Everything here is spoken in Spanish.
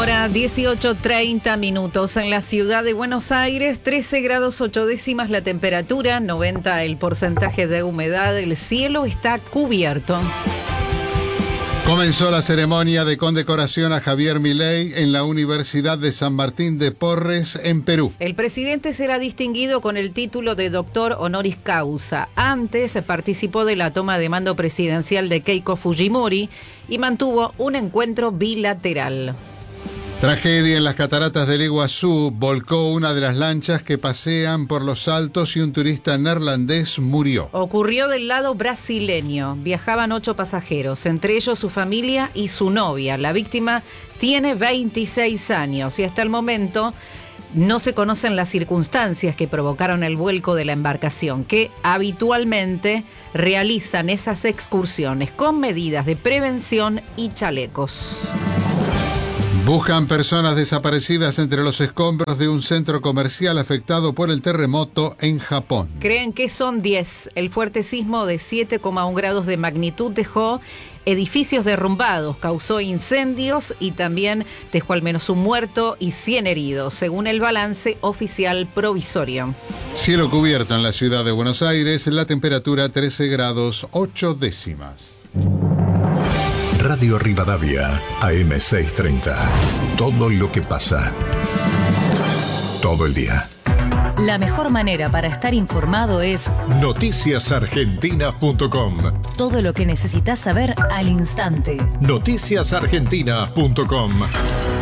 Hora 18:30 minutos en la ciudad de Buenos Aires, 13 grados 8 décimas la temperatura, 90 el porcentaje de humedad, el cielo está cubierto. Comenzó la ceremonia de condecoración a Javier Milei en la Universidad de San Martín de Porres, en Perú. El presidente será distinguido con el título de doctor honoris causa. Antes participó de la toma de mando presidencial de Keiko Fujimori y mantuvo un encuentro bilateral. Tragedia en las cataratas del Iguazú. Volcó una de las lanchas que pasean por los altos y un turista neerlandés murió. Ocurrió del lado brasileño. Viajaban 8 pasajeros, entre ellos su familia y su novia. La víctima tiene 26 años y hasta el momento no se conocen las circunstancias que provocaron el vuelco de la embarcación, que habitualmente realizan esas excursiones con medidas de prevención y chalecos. Buscan personas desaparecidas entre los escombros de un centro comercial afectado por el terremoto en Japón. Creen que son 10. El fuerte sismo de 7,1 grados de magnitud dejó edificios derrumbados, causó incendios y también dejó al menos un muerto y 100 heridos, según el balance oficial provisorio. Cielo cubierto en la ciudad de Buenos Aires, la temperatura 13 grados 8 décimas. Radio Rivadavia, AM 630. Todo lo que pasa. Todo el día. La mejor manera para estar informado es noticiasargentina.com. Todo lo que necesitas saber al instante. Noticiasargentina.com.